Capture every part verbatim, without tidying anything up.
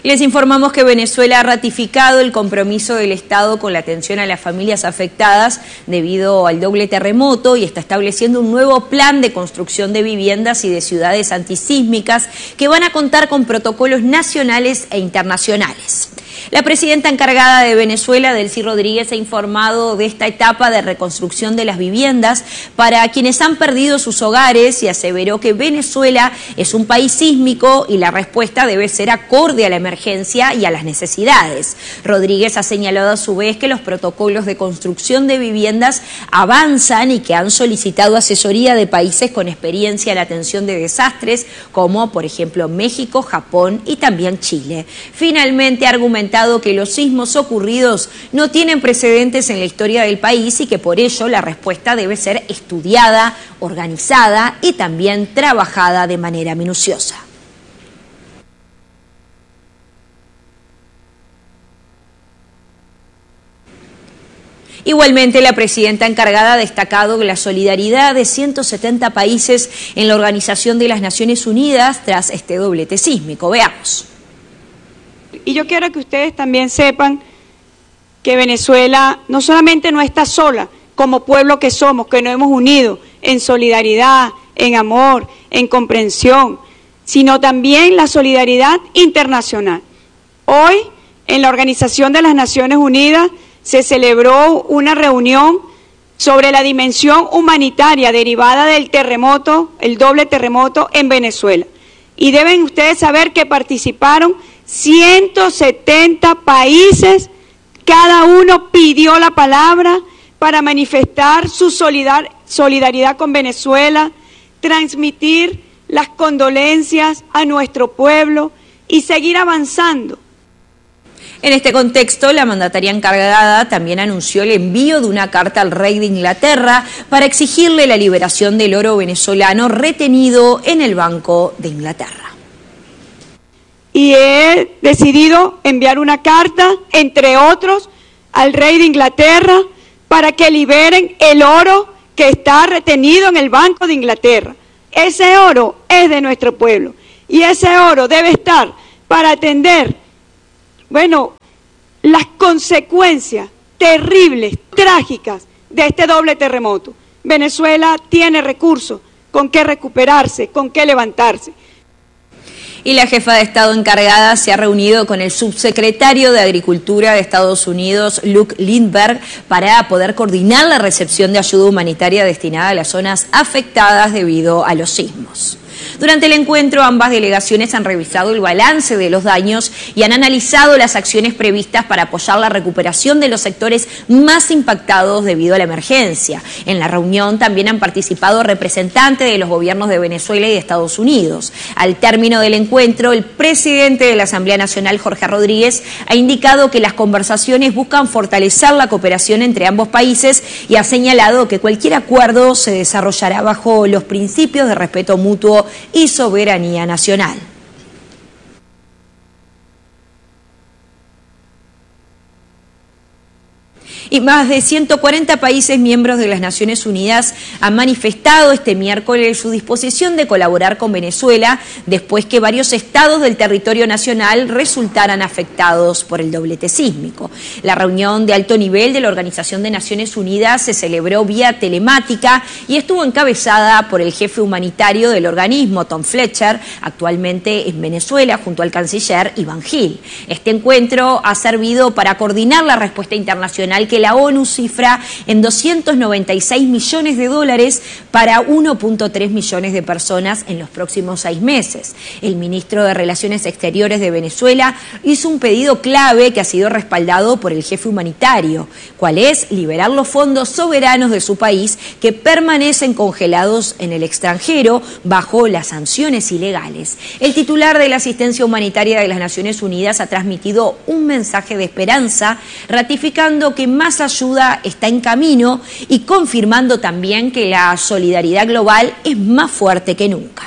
Les informamos que Venezuela ha ratificado el compromiso del Estado con la atención a las familias afectadas debido al doble terremoto y está estableciendo un nuevo plan de construcción de viviendas y de ciudades antisísmicas que van a contar con protocolos nacionales e internacionales. La presidenta encargada de Venezuela, Delcy Rodríguez, ha informado de esta etapa de reconstrucción de las viviendas para quienes han perdido sus hogares y aseveró que Venezuela es un país sísmico y la respuesta debe ser acorde a la emergencia y a las necesidades. Rodríguez ha señalado a su vez que los protocolos de construcción de viviendas avanzan y que han solicitado asesoría de países con experiencia en la atención de desastres, como por ejemplo México, Japón y también Chile. Finalmente ha argumentado que los sismos ocurridos no tienen precedentes en la historia del país y que por ello la respuesta debe ser estudiada, organizada y también trabajada de manera minuciosa. Igualmente, la presidenta encargada ha destacado la solidaridad de ciento setenta países en la Organización de las Naciones Unidas tras este doblete sísmico. Veamos. Y yo quiero que ustedes también sepan que Venezuela no solamente no está sola como pueblo que somos, que nos hemos unido en solidaridad, en amor, en comprensión, sino también la solidaridad internacional. Hoy, en la Organización de las Naciones Unidas, se celebró una reunión sobre la dimensión humanitaria derivada del terremoto, el doble terremoto en Venezuela. Y deben ustedes saber que participaron ciento setenta países, cada uno pidió la palabra para manifestar su solidar, solidaridad con Venezuela, transmitir las condolencias a nuestro pueblo y seguir avanzando. En este contexto, la mandataria encargada también anunció el envío de una carta al rey de Inglaterra para exigirle la liberación del oro venezolano retenido en el Banco de Inglaterra. Y he decidido enviar una carta, entre otros, al rey de Inglaterra para que liberen el oro que está retenido en el Banco de Inglaterra. Ese oro es de nuestro pueblo y ese oro debe estar para atender, bueno, las consecuencias terribles, trágicas de este doble terremoto. Venezuela tiene recursos con qué recuperarse, con qué levantarse. Y la jefa de Estado encargada se ha reunido con el subsecretario de Agricultura de Estados Unidos, Luke Lindbergh, para poder coordinar la recepción de ayuda humanitaria destinada a las zonas afectadas debido a los sismos. Durante el encuentro, ambas delegaciones han revisado el balance de los daños y han analizado las acciones previstas para apoyar la recuperación de los sectores más impactados debido a la emergencia. En la reunión también han participado representantes de los gobiernos de Venezuela y de Estados Unidos. Al término del encuentro, el presidente de la Asamblea Nacional, Jorge Rodríguez, ha indicado que las conversaciones buscan fortalecer la cooperación entre ambos países y ha señalado que cualquier acuerdo se desarrollará bajo los principios de respeto mutuo y soberanía nacional. Y más de ciento cuarenta países miembros de las Naciones Unidas han manifestado este miércoles su disposición de colaborar con Venezuela después que varios estados del territorio nacional resultaran afectados por el doblete sísmico. La reunión de alto nivel de la Organización de Naciones Unidas se celebró vía telemática y estuvo encabezada por el jefe humanitario del organismo, Tom Fletcher, actualmente en Venezuela, junto al canciller Iván Gil. Este encuentro ha servido para coordinar la respuesta internacional que la ONU cifra en doscientos noventa y seis millones de dólares para uno punto tres millones de personas en los próximos seis meses. El ministro de Relaciones Exteriores de Venezuela hizo un pedido clave que ha sido respaldado por el jefe humanitario, cual es liberar los fondos soberanos de su país que permanecen congelados en el extranjero bajo las sanciones ilegales. El titular de la asistencia humanitaria de las Naciones Unidas ha transmitido un mensaje de esperanza, ratificando que más ayuda está en camino y confirmando también que la solidaridad global es más fuerte que nunca.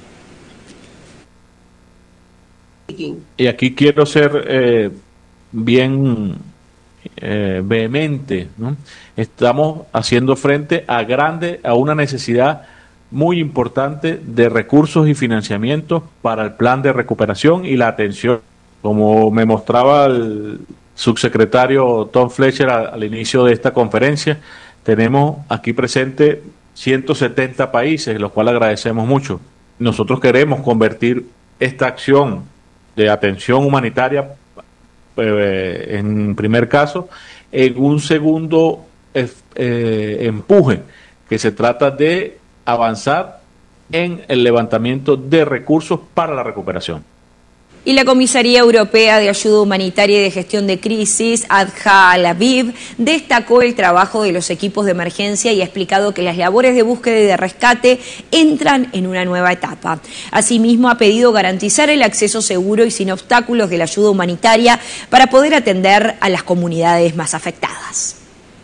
Y aquí quiero ser eh, bien eh, vehemente, ¿no? Estamos haciendo frente a grande, a una necesidad muy importante de recursos y financiamientos para el plan de recuperación y la atención Como me mostraba el subsecretario Tom Fletcher al, al inicio de esta conferencia, tenemos aquí presente ciento setenta países, los cuales agradecemos mucho. Nosotros queremos convertir esta acción de atención humanitaria, eh, en primer caso, en un segundo eh, empuje, que se trata de avanzar en el levantamiento de recursos para la recuperación. Y la Comisaría Europea de Ayuda Humanitaria y de Gestión de Crisis, Adja Al-Aviv, destacó el trabajo de los equipos de emergencia y ha explicado que las labores de búsqueda y de rescate entran en una nueva etapa. Asimismo, ha pedido garantizar el acceso seguro y sin obstáculos de la ayuda humanitaria para poder atender a las comunidades más afectadas.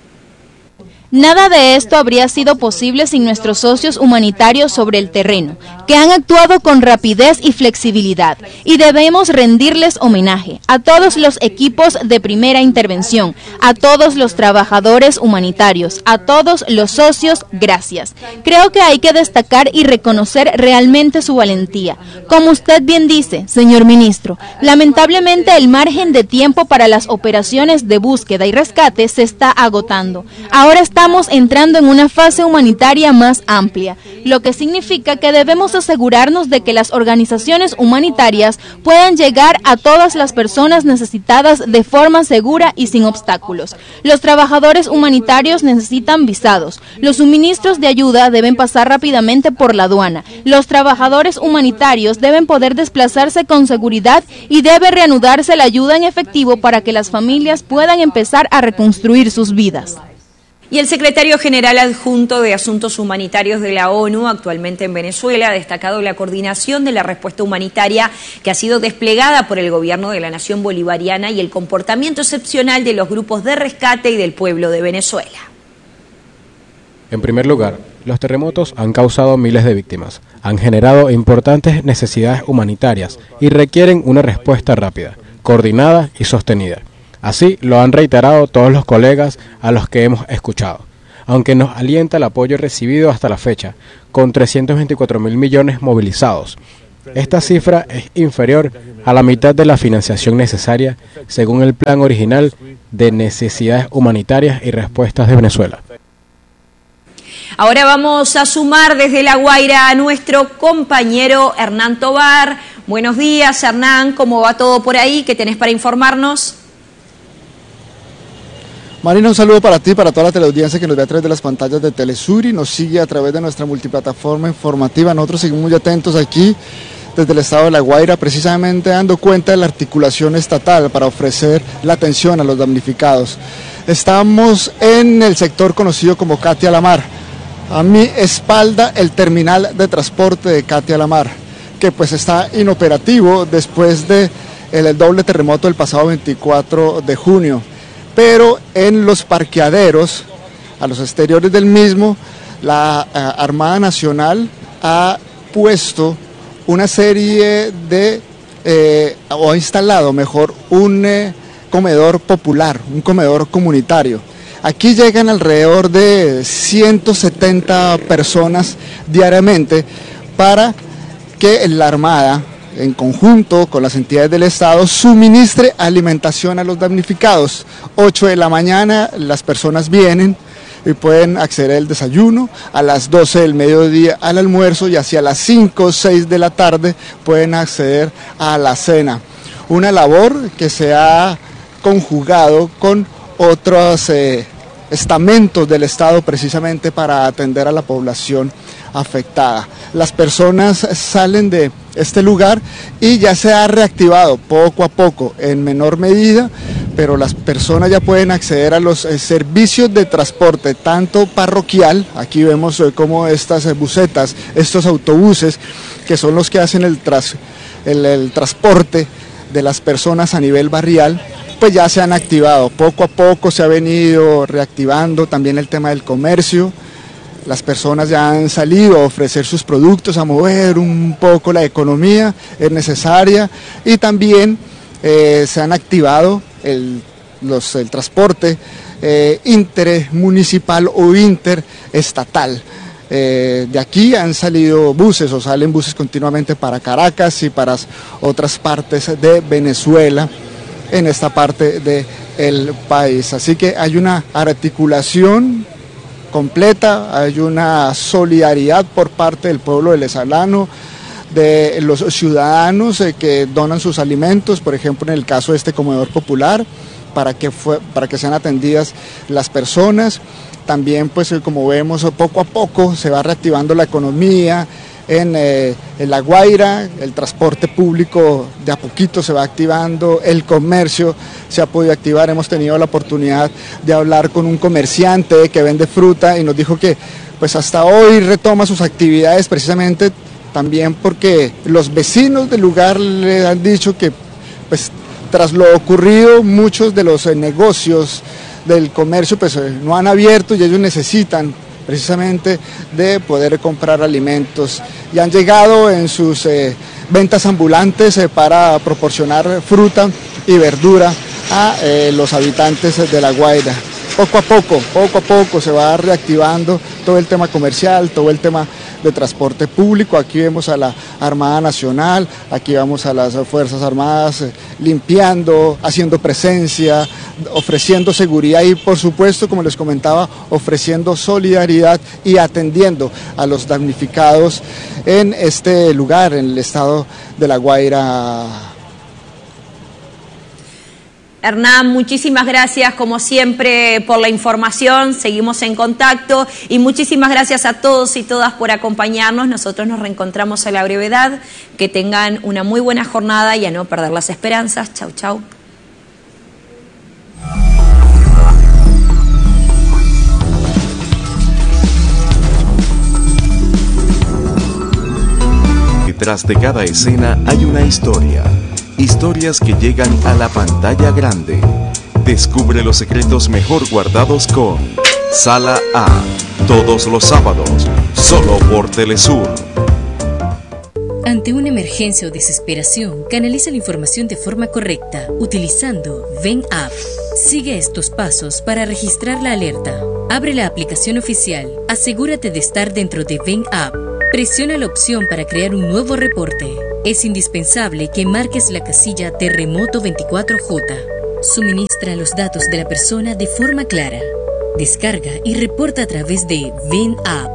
Nada de esto habría sido posible sin nuestros socios humanitarios sobre el terreno, que han actuado con rapidez y flexibilidad, y debemos rendirles homenaje a todos los equipos de primera intervención, a todos los trabajadores humanitarios, a todos los socios, gracias. Creo que hay que destacar y reconocer realmente su valentía. Como usted bien dice, señor ministro, lamentablemente el margen de tiempo para las operaciones de búsqueda y rescate se está agotando. Ahora está Estamos entrando en una fase humanitaria más amplia, lo que significa que debemos asegurarnos de que las organizaciones humanitarias puedan llegar a todas las personas necesitadas de forma segura y sin obstáculos. Los trabajadores humanitarios necesitan visados, los suministros de ayuda deben pasar rápidamente por la aduana, los trabajadores humanitarios deben poder desplazarse con seguridad y debe reanudarse la ayuda en efectivo para que las familias puedan empezar a reconstruir sus vidas. Y el secretario general adjunto de Asuntos Humanitarios de la ONU, actualmente en Venezuela, ha destacado la coordinación de la respuesta humanitaria que ha sido desplegada por el gobierno de la nación bolivariana y el comportamiento excepcional de los grupos de rescate y del pueblo de Venezuela. En primer lugar, los terremotos han causado miles de víctimas, han generado importantes necesidades humanitarias y requieren una respuesta rápida, coordinada y sostenida. Así lo han reiterado todos los colegas a los que hemos escuchado, aunque nos alienta el apoyo recibido hasta la fecha, con trescientos veinticuatro mil millones movilizados. Esta cifra es inferior a la mitad de la financiación necesaria según el plan original de necesidades humanitarias y respuestas de Venezuela. Ahora vamos a sumar desde La Guaira a nuestro compañero Hernán Tovar. Buenos días, Hernán, ¿cómo va todo por ahí? ¿Qué tenés para informarnos? Marina, un saludo para ti, para toda la teleaudiencia que nos ve a través de las pantallas de Telesur y nos sigue a través de nuestra multiplataforma informativa. Nosotros seguimos muy atentos aquí desde el estado de La Guaira, precisamente dando cuenta de la articulación estatal para ofrecer la atención a los damnificados. Estamos en el sector conocido como Katia la Mar. A mi espalda el terminal de transporte de Katia la Mar, que pues está inoperativo después del de doble terremoto del pasado veinticuatro de junio. Pero en los parqueaderos, a los exteriores del mismo, la uh, Armada Nacional ha puesto una serie de, eh, o ha instalado mejor, un eh, comedor popular, un comedor comunitario. Aquí llegan alrededor de ciento setenta personas diariamente para que la Armada, en conjunto con las entidades del Estado, suministre alimentación a los damnificados. ocho de la mañana las personas vienen y pueden acceder al desayuno, a las doce del mediodía al almuerzo y hacia las cinco o seis de la tarde pueden acceder a la cena. Una labor que se ha conjugado con otros eh, estamentos del Estado precisamente para atender a la población afectada. Las personas salen de este lugar y ya se ha reactivado poco a poco, en menor medida, pero las personas ya pueden acceder a los eh, servicios de transporte, tanto parroquial, aquí vemos eh, como estas eh, busetas, estos autobuses, que son los que hacen el, tras, el, el transporte de las personas a nivel barrial, pues ya se han activado, poco a poco se ha venido reactivando también el tema del comercio. Las personas ya han salido a ofrecer sus productos, a mover un poco la economía, es necesaria, y también eh, se han activado el, los, el transporte eh, intermunicipal o interestatal. Eh, de aquí han salido buses o salen buses continuamente para Caracas y para otras partes de Venezuela en esta parte del país. Así que hay una articulación completa, hay una solidaridad por parte del pueblo venezolano, de los ciudadanos eh, que donan sus alimentos, por ejemplo en el caso de este comedor popular, para que, fue, para que sean atendidas las personas. También, pues como vemos, poco a poco se va reactivando la economía en, eh, en La Guaira, el transporte público de a poquito se va activando, el comercio se ha podido activar. Hemos tenido la oportunidad de hablar con un comerciante que vende fruta y nos dijo que pues hasta hoy retoma sus actividades precisamente también porque los vecinos del lugar le han dicho que pues tras lo ocurrido muchos de los eh, negocios del comercio pues eh, no han abierto y ellos necesitan precisamente de poder comprar alimentos y han llegado en sus eh, ventas ambulantes eh, para proporcionar fruta y verdura a eh, los habitantes de La Guaira. Poco a poco, poco a poco se va reactivando todo el tema comercial, todo el tema de transporte público. Aquí vemos a la Armada Nacional, aquí vamos a las Fuerzas Armadas eh, limpiando, haciendo presencia, ofreciendo seguridad y por supuesto, como les comentaba, ofreciendo solidaridad y atendiendo a los damnificados en este lugar, en el estado de La Guaira. Hernán, muchísimas gracias como siempre por la información, seguimos en contacto y muchísimas gracias a todos y todas por acompañarnos. Nosotros nos reencontramos a la brevedad, que tengan una muy buena jornada y a no perder las esperanzas. Chau, chau. Detrás de cada escena hay una historia. Historias que llegan a la pantalla grande. Descubre los secretos mejor guardados con Sala A, todos los sábados, solo por Telesur. Ante una emergencia o desesperación, canaliza la información de forma correcta, utilizando Ven App. Sigue estos pasos para registrar la alerta. Abre la aplicación oficial. Asegúrate de estar dentro de Ven App. Presiona la opción para crear un nuevo reporte. Es indispensable que marques la casilla Terremoto veinticuatro J. Suministra los datos de la persona de forma clara. Descarga y reporta a través de Ven App.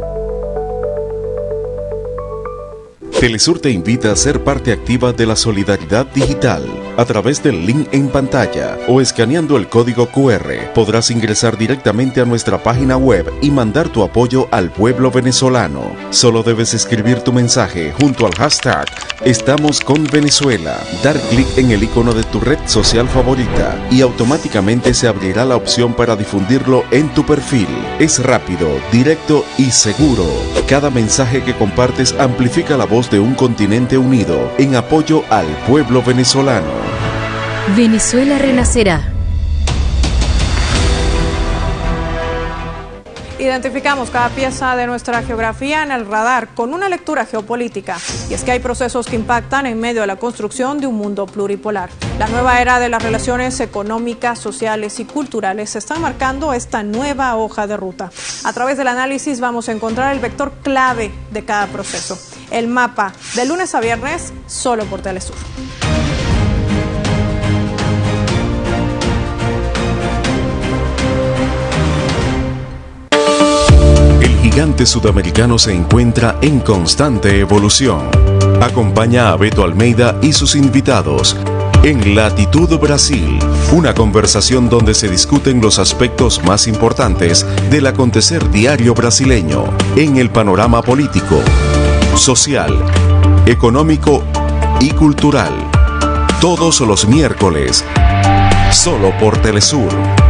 Telesur te invita a ser parte activa de la solidaridad digital. A través del link en pantalla o escaneando el código cu erre podrás ingresar directamente a nuestra página web y mandar tu apoyo al pueblo venezolano. Solo debes escribir tu mensaje junto al hashtag Estamos con Venezuela, dar clic en el icono de tu red social favorita y automáticamente se abrirá la opción para difundirlo en tu perfil. Es rápido, directo y seguro. Cada mensaje que compartes amplifica la voz de un continente unido en apoyo al pueblo venezolano. Venezuela renacerá. Identificamos cada pieza de nuestra geografía en el radar con una lectura geopolítica. Y es que hay procesos que impactan en medio de la construcción de un mundo pluripolar. La nueva era de las relaciones económicas, sociales y culturales está marcando esta nueva hoja de ruta. A través del análisis vamos a encontrar el vector clave de cada proceso. El mapa, de lunes a viernes, solo por Telesur. El gigante sudamericano se encuentra en constante evolución. Acompaña a Beto Almeida y sus invitados en Latitud Brasil, una conversación donde se discuten los aspectos más importantes del acontecer diario brasileño en el panorama político, social, económico y cultural. Todos los miércoles, solo por Telesur.